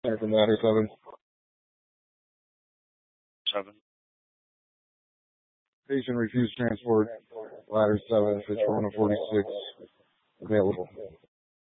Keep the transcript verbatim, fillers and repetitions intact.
Second ladder seven. Seven. Patient refused transport. Ladder seven, pitch one oh forty-six. Available.